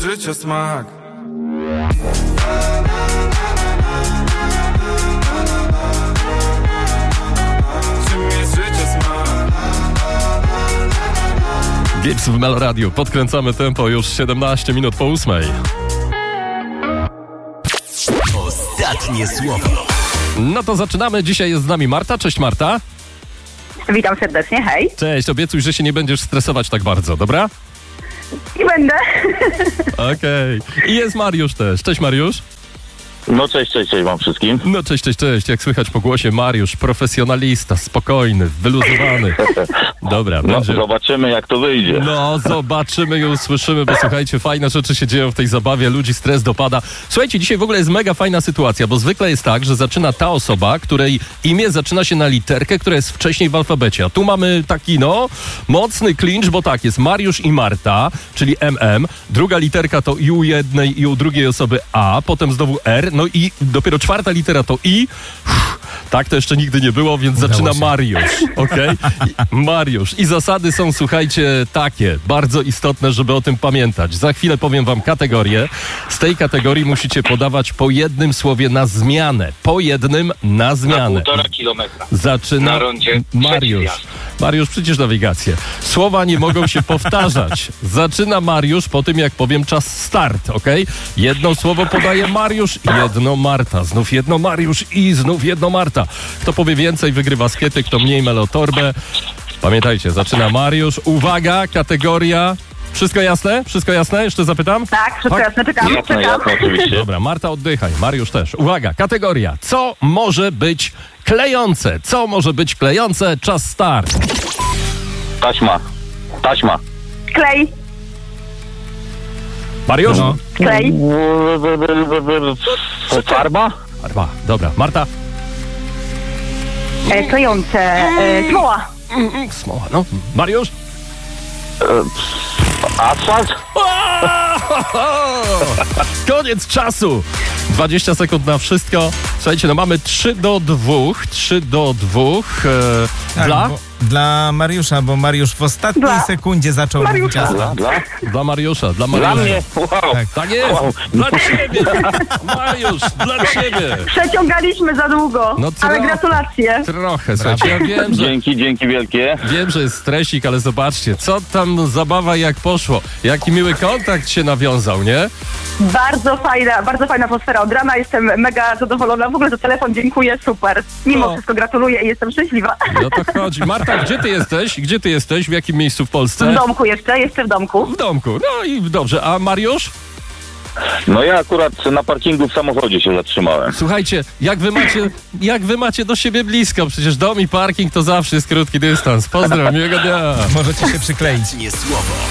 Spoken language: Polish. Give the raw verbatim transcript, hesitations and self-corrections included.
życia smak. Czym jest życia smak? Gibbs w Melo Radio. Podkręcamy tempo już siedemnaście minut po ósmej. Ostatnie słowo. No to zaczynamy. Dzisiaj jest z nami Marta. Cześć Marta. Witam serdecznie, hej. Cześć, obiecuj, że się nie będziesz stresować tak bardzo, dobra? I będę. Okej. Okay. I jest Mariusz też. Cześć Mariusz. No cześć, cześć, cześć wam wszystkim. No cześć, cześć, cześć. Jak słychać po głosie, Mariusz, profesjonalista, spokojny, wyluzowany. Dobra, No będzie... zobaczymy jak to wyjdzie. No, zobaczymy i usłyszymy, bo słuchajcie, fajne rzeczy się dzieją w tej zabawie, ludzi stres dopada. Słuchajcie, dzisiaj w ogóle jest mega fajna sytuacja, bo zwykle jest tak, że zaczyna ta osoba, której imię zaczyna się na literkę, która jest wcześniej w alfabecie. A tu mamy taki, no, mocny clinch, bo tak, jest Mariusz i Marta, czyli M M. Druga literka to i u jednej, i u drugiej osoby A, potem znowu R, no i dopiero czwarta litera to I. Uff, tak to jeszcze nigdy nie było, więc Udało zaczyna się. Mariusz, okej? Okay? Mariusz. I zasady są, słuchajcie, takie, bardzo istotne, żeby o tym pamiętać. Za chwilę powiem wam kategorię. Z tej kategorii musicie podawać po jednym słowie na zmianę. Po jednym na Na zmianę. półtora kilometra. Zaczyna Na rondzie Mariusz. przeciwjazd. Mariusz, przecież nawigację. Słowa nie mogą się powtarzać. Zaczyna Mariusz po tym, jak powiem czas start, okej? Jedno słowo podaje Mariusz, jedno Marta. Znów jedno Mariusz i znów jedno Marta. Kto powie więcej, wygrywa skiety, kto mniej melotorbę. Pamiętajcie, zaczyna Mariusz. Uwaga, kategoria... Wszystko jasne? Wszystko jasne? Jeszcze zapytam? Tak, wszystko Tak. jasne, czekam, Jasne, czekam. jasne, oczywiście. Dobra, Marta, oddychaj. Mariusz też. Uwaga, kategoria. Co może być klejące? Co może być klejące? Czas start. Taśma. Taśma. Klej, Mariusz? No. klej, Farba? Arba. Dobra, Marta? e, klejące, e, smoła, Smoła, no. Mariusz? Asfalt? Koniec czasu! dwadzieścia sekund na wszystko. Słuchajcie, no mamy trzy do dwóch. trzy do dwóch. E, Tak, dla? bo, dla Mariusza, bo Mariusz w ostatniej Dla sekundzie zaczął mówić Mariusza. asfalt. Dla? Dla Mariusza. Dla Dla Mariusza. mnie? Wow. Tak. Tak jest! Wow. Dla ciebie! Mariusz, dla ciebie! przeciągaliśmy za długo, No co? ale gratulacje. Trochę, słuchajcie, ja wiem, że... Dzięki, dzięki wielkie. Wiem, że jest stresik, ale zobaczcie, co tam zabawa jak poszło. Jaki miły kontakt się nawiązał, nie? Bardzo fajna, bardzo fajna atmosfera od rana, jestem mega zadowolona. W ogóle za telefon dziękuję, super. Mimo No. wszystko gratuluję i jestem szczęśliwa. I o to chodzi. Marta, gdzie ty jesteś? Gdzie ty jesteś? W jakim miejscu w W Polsce? domku jeszcze, jeszcze w domku. W domku. No i dobrze. A Mariusz? No ja akurat na parkingu w samochodzie się zatrzymałem. Słuchajcie, jak wy macie, jak wy macie do siebie blisko? Przecież dom i parking to zawsze jest krótki dystans. Pozdrawiam, miłego dnia. Możecie się przykleić. Ostatnie słowo.